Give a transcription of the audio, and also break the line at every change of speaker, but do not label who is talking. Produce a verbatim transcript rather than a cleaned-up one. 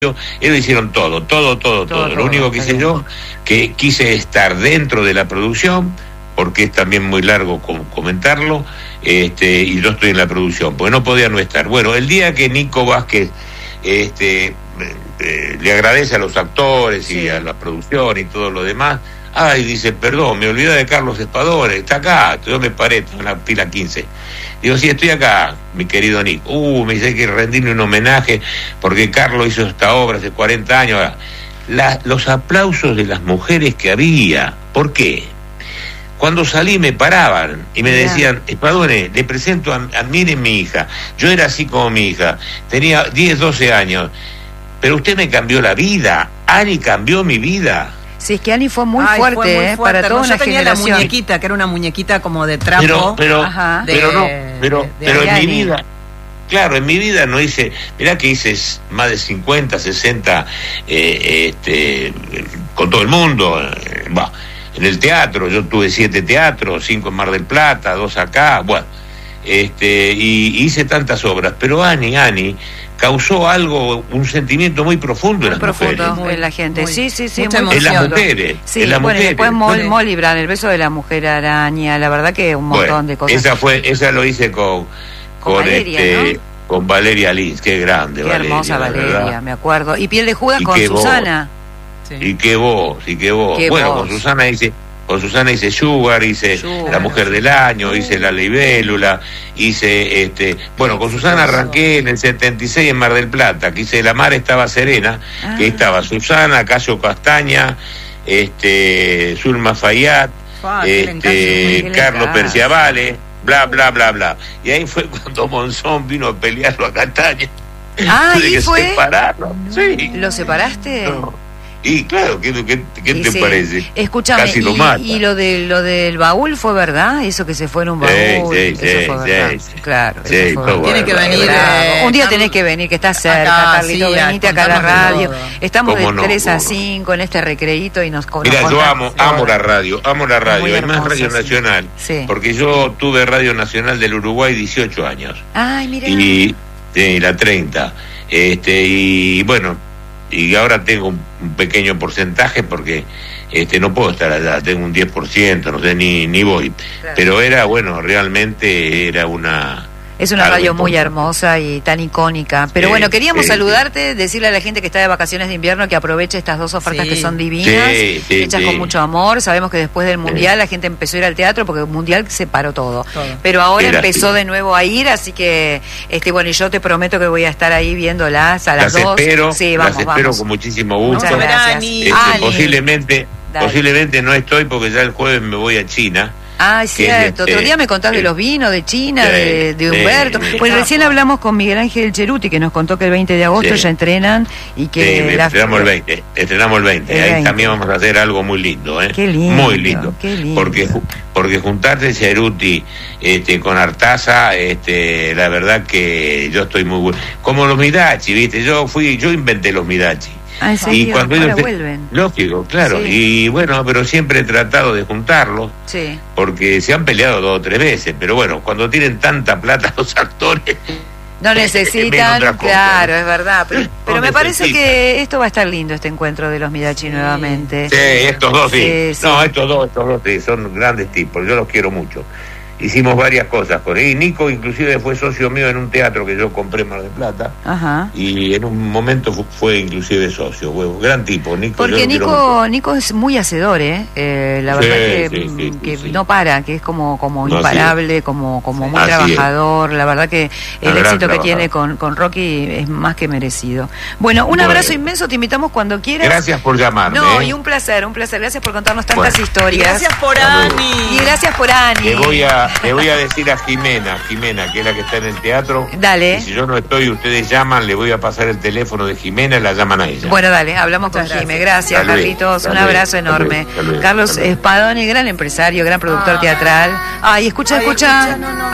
Ellos hicieron todo, todo, todo, todo.
Todo,
Lo
todo,
único que hice yo, que quise estar dentro de la producción, porque es también muy largo com- comentarlo, este, y no estoy en la producción, porque no podía no estar. Bueno, el día que Nico Vázquez este, eh, le agradece a los actores
Sí.
y a la producción y todo lo demás, ay, dice, perdón, me olvidé de Carlos Espadone, está acá, yo me paré en la fila quince. Digo, sí, estoy acá, mi querido Nico. Uh, me dice hay que rendirle un homenaje, porque Carlos hizo esta obra hace cuarenta años. Ahora, la, los aplausos de las mujeres que había, ¿por qué? Cuando salí me paraban y me
Mirá.
decían, Espadone, le presento a, a Miren mi hija. Yo era así como mi hija, tenía diez, doce años, pero usted me cambió la vida, Ani cambió mi vida.
Sí, es que Ani fue muy
Ay,
fuerte,
fue muy
eh,
fuerte.
para toda
No,
una
yo tenía
generación.
la muñequita, que era una muñequita como de trapo.
Pero, pero,
Ajá.
pero
de-
no, pero,
de- de
pero en mi
Ariani.
vida, claro, en mi vida no hice, mirá que hice s- más de cincuenta, sesenta, eh, este, con todo el mundo, eh, bah, en el teatro, yo tuve siete teatros, cinco en Mar del Plata, dos acá, bueno, este, y hice tantas obras, pero Ani, Ani, causó algo, un sentimiento muy profundo en
Muy
las
profundo
mujeres.
en la gente.
Muy-
Sí, sí, sí.
mucha
muy
En las
emoción.
mujeres,
Sí,
en las
bueno, y
mujeres.
después Mol,
Bueno,
Molly Brand, el beso de la mujer araña, la verdad que un montón
bueno,
de cosas.
esa fue, esa lo hice con,
Con
con,
Valeria,
este,
¿no?
con Valeria Lins, qué grande
Qué
Valeria,
hermosa
la
Valeria,
verdad.
me acuerdo. Y Piel de Judas
Y
con
qué voz.
Susana.
Sí.
Y qué voz, y qué voz.
Qué
bueno,
voz.
con Susana hice, con Susana hice Sugar, hice
Sugar.
La Mujer del Año, hice La Libélula, hice este, bueno, con Susana arranqué en el setenta y seis en Mar del Plata, que hice La Mar estaba serena,
Ah.
que estaba Susana, Cayo Castaña, este, Zulma Fayad,
Fua, qué
este,
elencazo, qué
Carlos
elencazo.
Perciavale, bla bla bla bla. Y ahí fue cuando Monzón vino a pelearlo a Castaña.
Ah,
Tuve
¿y
que
fue?
separarlo. Sí.
¿Lo separaste?
No. Y claro, ¿qué, qué, qué
Y
te
sí.
parece?
Escúchame,
Casi lo
y,
mata.
y lo de lo del baúl fue verdad, eso que se fue en un
Sí,
baúl,
sí,
eso
sí,
fue
sí,
verdad.
sí.
Claro,
Sí,
eso fue
fue
verdad.
Tiene que
bueno,
venir.
Bravo.
eh,
Un día
Carlos-
tenés que venir, que estás cerca,
Acá,
Carlito,
sí, a
venite acá a la
contarnos
radio.
todo.
Estamos de
¿Cómo no?
tres a
¿Cómo no?
cinco en este recreíto y nos co-
Mira,
nos
yo
contás-
amo, amo la radio, amo la radio,
Muy
es más
hermosa,
Radio
sí.
Nacional,
Sí.
porque yo tuve Radio Nacional del Uruguay dieciocho años,
Ay, mira.
y sí, la treinta, este, y bueno, y ahora tengo un, un pequeño porcentaje porque este no puedo estar allá, tengo un diez por ciento, no sé, ni, ni voy,
Claro.
pero era, bueno, realmente era una...
Es una
algo
radio muy
importante.
hermosa y tan icónica. Pero
Sí,
bueno, queríamos
sí,
saludarte, decirle a la gente que está de vacaciones de invierno que aproveche estas dos ofertas
Sí.
que son divinas,
Sí, sí,
hechas
sí.
con mucho amor. Sabemos que después del Mundial la gente empezó a ir al teatro porque el Mundial se paró todo.
Todo.
Pero ahora
Era
empezó
así.
de nuevo a ir, así que, este bueno, y yo te prometo que voy a estar ahí viéndolas a las,
Las
dos.
espero,
Sí, vamos,
las espero
vamos.
con muchísimo gusto.
Muchas gracias.
Ani.
Este,
Ani.
posiblemente,
Dale.
posiblemente no estoy porque ya el jueves me voy a China.
Ah, es
que es
cierto.
este-
Otro día me contás de
eh,
los vinos de China,
sí,
de, de
sí,
Humberto.
sí.
Pues recién hablamos con Miguel Ángel Cheruti, que nos contó que el veinte de agosto
Sí.
ya entrenan y que...
Sí,
la-
estrenamos el veinte, estrenamos el veinte.
El
Ahí
veinte.
también vamos a hacer algo muy lindo, ¿eh?
Qué lindo,
Muy lindo.
qué lindo.
Porque ju- porque juntarse Ceruti este con Artaza, este la verdad que yo estoy muy bueno. Como los Midachi, ¿viste? Yo fui yo inventé los Midachi.
Ah, ¿en serio?
Y cuando
Ahora
ellos te-
vuelven.
Lógico, claro.
Sí.
Y bueno, pero siempre he tratado de juntarlos.
Sí.
Porque se han peleado dos o tres veces, pero bueno, cuando tienen tanta plata los actores...
No
Ven
necesitan,
otra cosa.
claro, es verdad. Pero, pero
No
me parece
necesitan.
que esto va a estar lindo, este encuentro de los Midachi nuevamente.
Sí, estos dos sí.
Sí, sí.
No, estos dos, estos dos sí, son grandes tipos, yo los quiero mucho. Hicimos varias cosas con él. Y Nico inclusive fue socio mío en un teatro que yo compré en Mar del Plata.
Ajá.
Y en un momento fu- fue inclusive socio. Bueno, gran tipo, Nico. yo
Porque
lo quiero
Nico
mucho.
Nico es muy hacedor, ¿eh? Eh, la
Sí,
verdad que,
sí, sí,
que
sí, sí.
no para, que es como como
No, así
imparable, como como muy
Así es.
trabajador. La verdad que el
Un gran
éxito que
trabajador.
tiene con, con Rocky es más que merecido. Bueno, un
Bueno.
abrazo inmenso, te invitamos cuando quieras.
Gracias por llamarme.
No,
¿eh?
y un placer, un placer. Gracias por contarnos tantas
Bueno.
historias.
Gracias por
Hasta luego.
Ani.
Y gracias por Ani.
Le voy a, le voy a decir a Jimena, Jimena, que es la que está en el teatro.
Dale.
Y si yo no estoy, ustedes llaman, le voy a pasar el teléfono de Jimena y la llaman a ella.
Bueno, dale, hablamos con
Muchas
Jime.
gracias.
Gracias,
Hasta luego,
Carlitos.
hasta
Un
luego,
abrazo
hasta
enorme.
luego, hasta luego,
Carlos
hasta luego.
Espadone, gran empresario, gran productor
Ah.
teatral. Ay, escucha,
Ay,
escucha.
escucha, no, no.